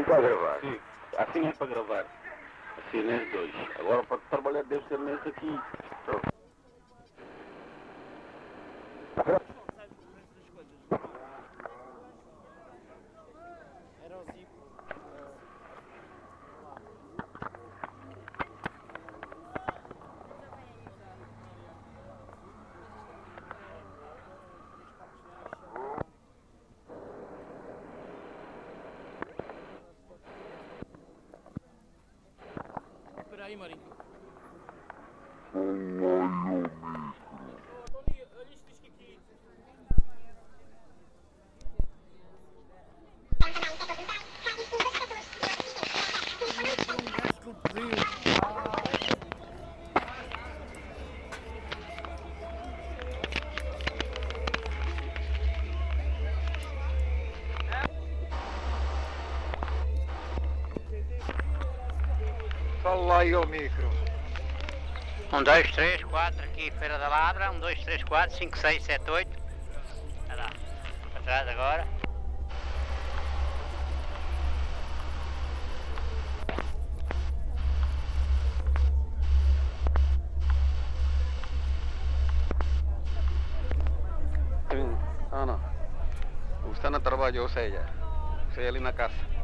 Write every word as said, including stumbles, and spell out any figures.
Está a gravar? Sim, assim é para gravar. Assim, nesses dois. Agora para trabalhar deve ser nesse aqui. Pronto. Era o Zico. Espera aí, Marinho. Olha isto, diz que aqui. Fala aí ao micro. um, dois, três, quatro, aqui Feira da Ladra. um, dois, três, quatro, cinco, seis, sete, oito. Olha lá, para trás agora. Ah, não. Você não trabalhou, ou seja, você ali na casa.